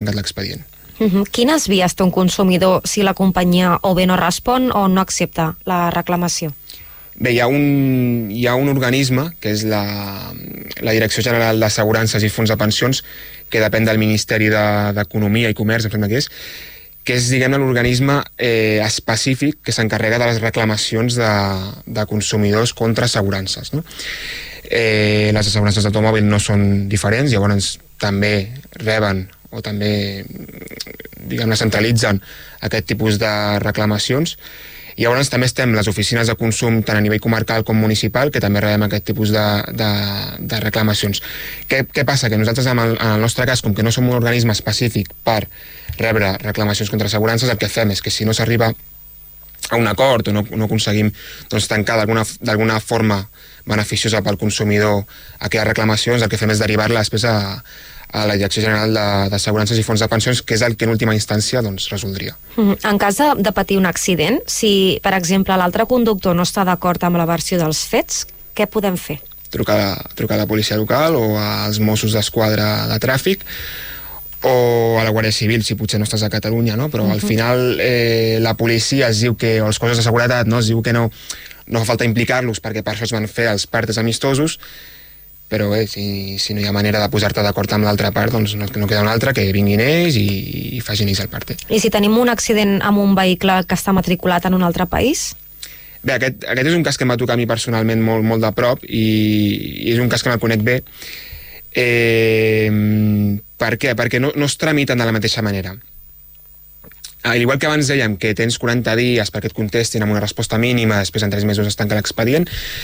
tancat l'expedient. Quines vies té un consumidor si la companyia o bé no respon o no accepta la reclamació? Bé, hi ha un organisme, que és la Direcció General d'Assegurances i Fons de Pensions, que depèn del Ministeri d'Economia i Comerç, em sembla que és diguem-ne, l'organisme específic que s'encarrega de les reclamacions de consumidors contra assegurances, no? Les assegurances d'automòbil no són diferents, llavors també reben o també, diguem-ne, centralitzen aquest tipus de reclamacions. I llavors també estem les oficines de consum tant a nivell comarcal com municipal, que també rebem aquest tipus de reclamacions. Què passa? Que nosaltres, en el nostre cas, com que no som un organisme específic per rebre reclamacions contra assegurances, el que fem és que si no s'arriba a un acord o no aconseguim tancar d'alguna forma beneficiosa pel consumidor aquelles reclamacions, el que fem és derivar-la després a la Direcció General d'Assegurances i Fons de Pensions, que és el que en última instància resoldria. En cas de patir un accident, si, per exemple, l'altre conductor no està d'acord amb la versió dels fets, què podem fer? Trucar a la policia local o als Mossos d'Esquadra de tràfic, o a la Guàrdia Civil, si potser no estàs a Catalunya, no? Però al final la policia es diu que, o els cossos de seguretat, no? Es diu que no fa falta implicar-los perquè per això es van fer els partes amistosos, però bé, si no hi ha manera de posar-te d'acord amb l'altra part, doncs no queda una altra que vinguin ells i facin ells el parte. I si tenim un accident amb un vehicle que està matriculat en un altre país? Bé, aquest és un cas que em va tocar a mi personalment molt de prop i és un cas que me'l conec bé. Per què? Perquè no es tramiten de la mateixa manera. Al igual que abans dèiem que tens 40 dies perquè et contestin amb una resposta mínima, després en 3 mesos es tanca l'expedient,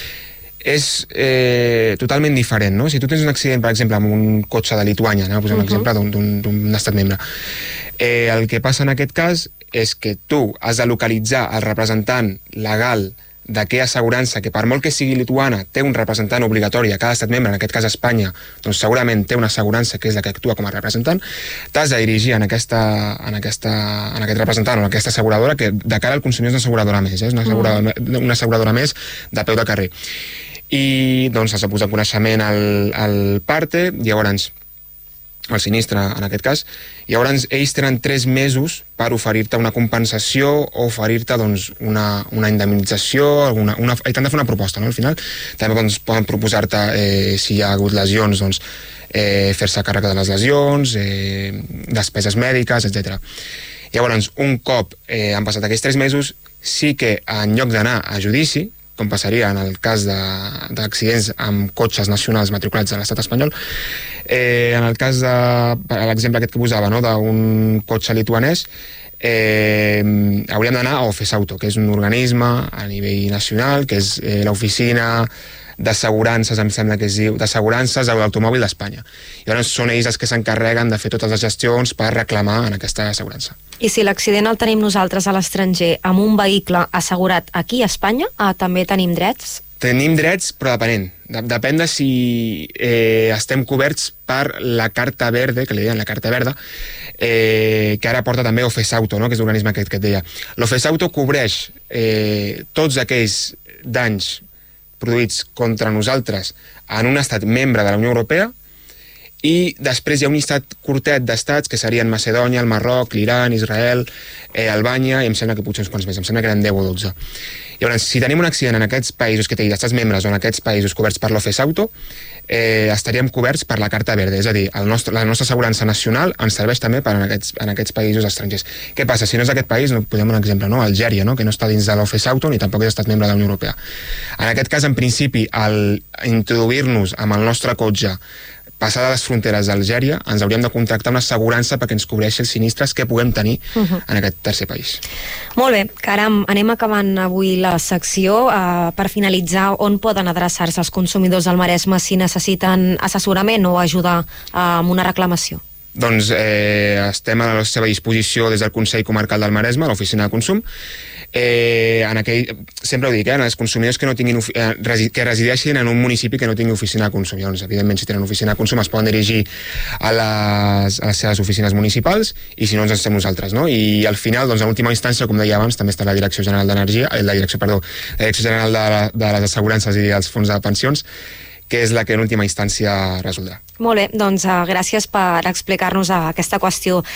és totalment diferent, no? Si tu tens un accident, per exemple, amb un cotxe de Lituània, no? Posem un exemple d'un estat membre, el que passa en aquest cas és que tu has de localitzar el representant legal d'aquella assegurança, que per molt que sigui lituana té un representant obligatori a cada estat membre, en aquest cas Espanya, doncs segurament té una assegurança que és la que actua com a representant, t'has de dirigir en aquest representant o en aquesta asseguradora, que de cara al consumidor és una asseguradora més, és una asseguradora més de peu de carrer. I doncs has de posar coneixement al parte, llavors el sinistre en aquest cas, i llavors ells tenen 3 mesos per oferir-te una compensació o oferir-te una indemnització, i t'han de fer una proposta, no? Al final també poden proposar-te si hi ha hagut lesions, fer-se càrrec de les lesions, despeses mèdiques, etc. Llavors, un cop han passat aquells 3 mesos, sí que en lloc d'anar a judici, com passaria en el cas d'accidents amb cotxes nacionals matriculats a l'estat espanyol, en el cas per l'exemple aquest que posava, no? D'un cotxe lituanès, hauríem d'anar a OFESAUTO, que és un organisme a nivell nacional, que és l'oficina d'assegurances, em sembla que es diu, d'assegurances de l'automòbil d'Espanya. I llavors són ells els que s'encarreguen de fer totes les gestions per reclamar en aquesta assegurança. I si l'accident el tenim nosaltres a l'estranger amb un vehicle assegurat aquí a Espanya, també tenim drets? Tenim drets, però depenent. Depèn de si estem coberts per la carta verde, que li deien la carta verda, que ara porta també OFESAUTO, no? Que és l'organisme que et deia. L'OFESAUTO cobreix tots aquells danys produïts contra nosaltres en un estat membre de la Unió Europea, i després hi ha un llistat curtet d'estats que serien Macedònia, el Marroc, l'Iran, Israel, Albània, i em sembla que potser uns quants més, em sembla que eren 10 o 12. Llavors, si tenim un accident en aquests països que estats membres o en aquests països coberts per l'OFESAUTO, estaríem coberts per la Carta Verde, és a dir, la nostra assegurança nacional ens serveix també en aquests països estrangers. Què passa? Si no és aquest país, posem un exemple, no? Algèria, no? Que no està dins de l'OFESAUTO ni tampoc és estat membre de la Unió Europea. En aquest cas, en principi, al introduir-nos amb el nostre cotxe passar de les fronteres d'Algèria, ens hauríem de contractar una assegurança perquè ens cobreixi els sinistres que puguem tenir en aquest tercer país. Molt bé, Caram, anem acabant avui la secció. Per finalitzar, on poden adreçar-se els consumidors del Maresme si necessiten assessorament o ajudar amb una reclamació? Doncs estem a la seva disposició des del Consell Comarcal del Maresme, a l'Oficina de Consum. Sempre ho dic, els consumidors que resideixin en un municipi que no tingui oficina de consum. Llavors, evidentment, si tenen oficina de consum es poden dirigir a les seves oficines municipals, i si no, ens estem nosaltres, no? I al final, doncs, en última instància, com deia abans, també està la Direcció General d'Energia, la Direcció General de les Assegurances i els Fons de Pensions, que és la que en última instància resoldrà. Molt bé, doncs gràcies per explicar-nos aquesta qüestió